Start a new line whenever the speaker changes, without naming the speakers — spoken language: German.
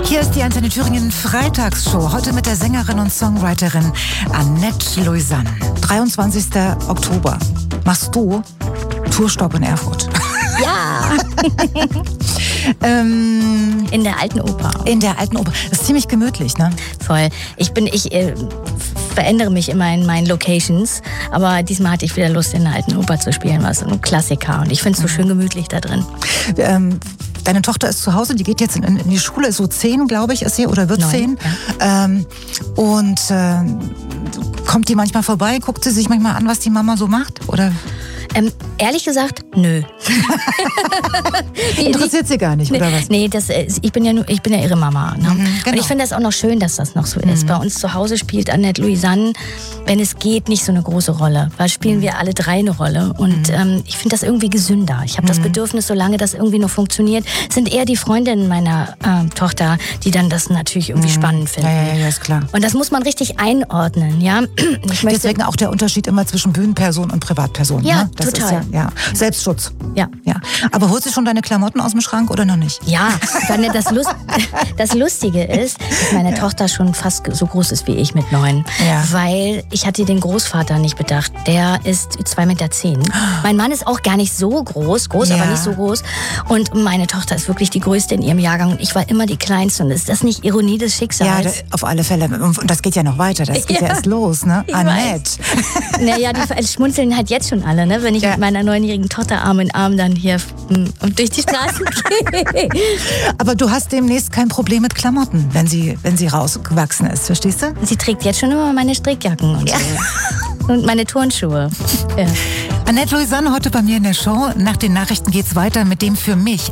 Hier ist die Antenne Thüringen Freitagsshow. Heute mit der Sängerin und Songwriterin Annette Lausanne. 23. Oktober. Machst du Tourstopp in Erfurt?
Ja! In der Alten Oper.
In der Alten Oper. Das ist ziemlich gemütlich, ne?
Voll. Ich verändere mich immer in meinen Locations, aber diesmal hatte ich wieder Lust, in der Alten Oper zu spielen, was ein Klassiker. Und ich finde es so schön gemütlich da drin.
Deine Tochter ist zu Hause, die geht jetzt in die Schule, ist so 10, glaube ich, ist sie, oder wird 10. Ja. Kommt die manchmal vorbei, guckt sie sich manchmal an, was die Mama so macht? Oder?
Ehrlich gesagt, nö.
Interessiert sie gar nicht, oder was?
Nee, ich bin ja ihre Mama. Ne?
Genau.
Und ich finde das auch noch schön, dass das noch so ist. Bei uns zu Hause spielt Annette Lausanne, wenn es geht, nicht so eine große Rolle. Weil spielen wir alle drei eine Rolle. Und ich finde das irgendwie gesünder. Ich habe das Bedürfnis, solange das irgendwie noch funktioniert, sind eher die Freundinnen meiner Tochter, die dann das natürlich irgendwie spannend finden.
Ja, ist klar.
Und das muss man richtig einordnen, ja.
Deswegen auch der Unterschied immer zwischen Bühnenperson und Privatperson.
Ja,
ne? Das
total.
Ist ja Selbstschutz.
Ja.
Aber holst du schon deine Klamotten aus dem Schrank oder noch nicht?
Ja, das Lustige ist, dass meine Tochter schon fast so groß ist wie ich mit 9.
Ja.
Weil ich hatte den Großvater nicht bedacht. Der ist 2,10 Meter. Mein Mann ist auch gar nicht so groß, aber nicht so groß. Und meine Tochter ist wirklich die Größte in ihrem Jahrgang. Und ich war immer die Kleinste. Und ist das nicht Ironie des Schicksals?
Ja, auf alle Fälle. Und das geht ja noch weiter. Das geht ja erst los, ne? Annette.
Naja, die schmunzeln halt jetzt schon alle, ne? Wenn ich mit meiner 9-jährigen Tochter Arm in Arm dann hier durch die Straßen gehe.
Aber du hast demnächst kein Problem mit Klamotten, wenn sie rausgewachsen ist, verstehst du?
Sie trägt jetzt schon immer meine Strickjacken und so. Und meine Turnschuhe. Ja.
Annette Lausanne heute bei mir in der Show. Nach den Nachrichten geht's weiter mit dem für mich